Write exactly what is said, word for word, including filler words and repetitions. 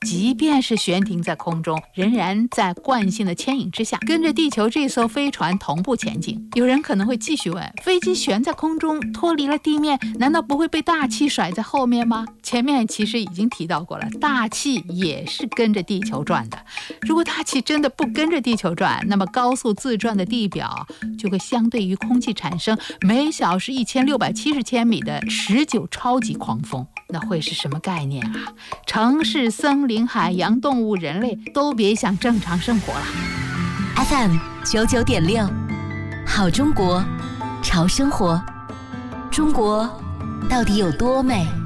即便是悬停在空中，仍然在惯性的牵引之下，跟着地球这艘飞船同步前进。有人可能会继续问，飞机悬在空中，脱离了地面，难道不会被大气甩在后面吗？前面其实已经提到过了，大气也是跟着地球转的。如果大气真的不跟着地球转，那么高速自转的地表就会相对于空气产生每小时一千六百七十千米的十九超级狂风。那会是什么概念啊？城市、森林、海洋、动物、人类都别想正常生活了。 F M 九九点六，好中国，潮生活。中国到底有多美？